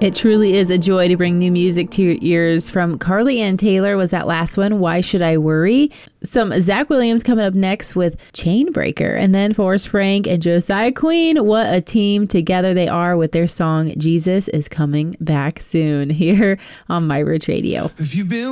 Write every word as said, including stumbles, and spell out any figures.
It truly is a joy to bring new music to your ears. From Carly Ann Taylor was that last one, Why Should I Worry? Some Zach Williams coming up next with Chainbreaker. And then Forrest Frank and Josiah Queen. What a team together they are with their song, Jesus is Coming Back Soon, here on My Rich Radio. If you've been